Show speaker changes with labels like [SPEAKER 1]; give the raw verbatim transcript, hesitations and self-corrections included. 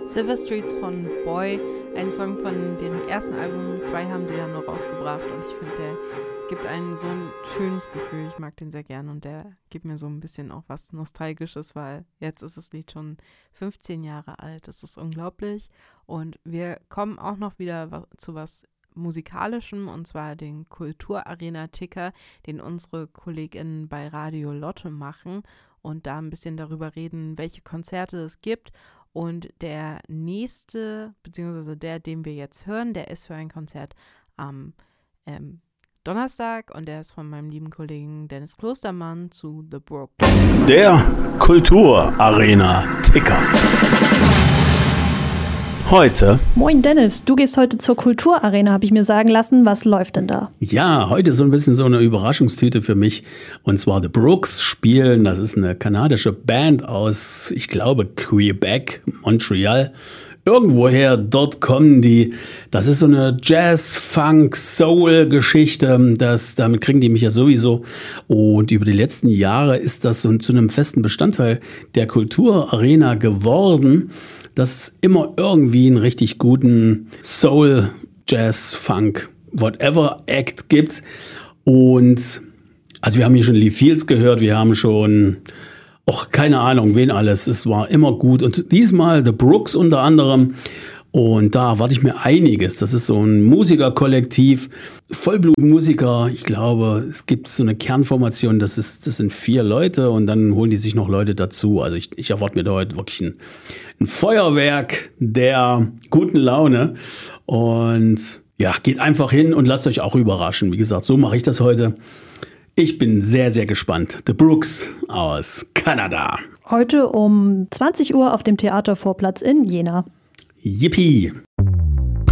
[SPEAKER 1] Silver Streets von Boy, ein Song von deren ersten Album. Zwei haben die dann noch rausgebracht und ich finde, der gibt einen so ein schönes Gefühl. Ich mag den sehr gern und der gibt mir so ein bisschen auch was Nostalgisches, weil jetzt ist das Lied schon fünfzehn Jahre alt. Das ist unglaublich und wir kommen auch noch wieder zu was Musikalischem, und zwar den Kulturarena-Ticker, den unsere KollegInnen bei Radio Lotte machen und da ein bisschen darüber reden, welche Konzerte es gibt. Und der nächste, beziehungsweise der, den wir jetzt hören, der ist für ein Konzert am ähm, Donnerstag und der ist von meinem lieben Kollegen Dennis Klostermann zu The Brooks.
[SPEAKER 2] Der Kulturarena-Ticker. Heute.
[SPEAKER 3] Moin Dennis, du gehst heute zur Kulturarena, habe ich mir sagen lassen. Was läuft denn da?
[SPEAKER 2] Ja, heute so ein bisschen so eine Überraschungstüte für mich. Und zwar The Brooks spielen. Das ist eine kanadische Band aus, ich glaube, Quebec, Montreal. Irgendwoher, dort kommen die. Das ist so eine Jazz-Funk-Soul-Geschichte. Das, damit kriegen die mich ja sowieso. Und über die letzten Jahre ist das so zu einem festen Bestandteil der Kulturarena geworden, dass es immer irgendwie einen richtig guten Soul, Jazz, Funk, whatever Act gibt. Und also wir haben hier schon Lee Fields gehört, wir haben schon, och, keine Ahnung, wen alles. Es war immer gut. Und diesmal The Brooks unter anderem. Und da erwarte ich mir einiges. Das ist so ein Musikerkollektiv, Vollblutmusiker. Ich glaube, es gibt so eine Kernformation, das, ist, das sind vier Leute und dann holen die sich noch Leute dazu. Also ich, ich erwarte mir da heute wirklich ein, ein Feuerwerk der guten Laune. Und ja, geht einfach hin und lasst euch auch überraschen. Wie gesagt, so mache ich das heute. Ich bin sehr, sehr gespannt. The Brooks aus Kanada.
[SPEAKER 3] Heute um zwanzig Uhr auf dem Theatervorplatz in Jena.
[SPEAKER 2] Yippie!